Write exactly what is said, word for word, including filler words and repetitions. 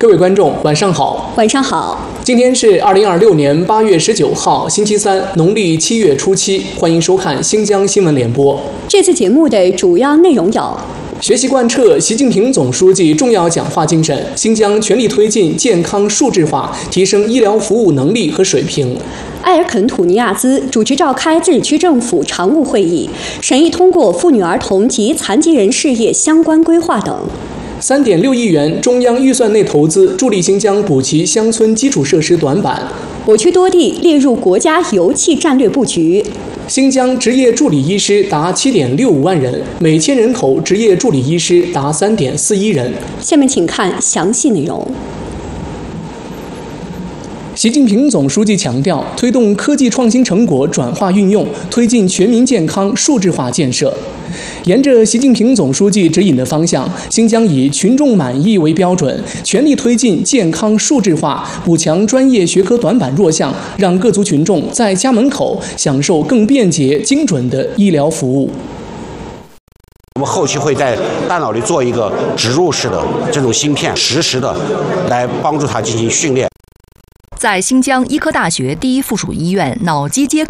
各位观众，晚上好。 晚上好。 今天是二零二六年八月十九号，星期三，农历七月初七。欢迎收看新疆新闻联播。 这次节目的主要内容有： 学习贯彻习近平总书记重要讲话精神，新疆全力推进健康数字化，提升医疗服务能力和水平。 埃尔肯土尼亚兹主持召开自治区政府常务会议，审议通过妇女儿童及残疾人事业相关规划等。 三点六亿元中央预算内投资，助力新疆补齐乡村基础设施短板。 我区多地列入国家油气战略布局。 新疆执业助理医师达七点六五万人，每千人口执业助理医师达三点四一人。 下面请看详细内容。 习近平总书记强调，推动科技创新成果转化运用，推进全民健康数字化建设。沿着习近平总书记指引的方向，新疆以群众满意为标准，全力推进健康数字化，补强专业学科短板弱项，让各族群众在家门口享受更便捷、精准的医疗服务。 我们后期会在大脑里做一个植入式的这种芯片，实时的来帮助它进行训练。 在新疆医科大学第一附属医院脑机接口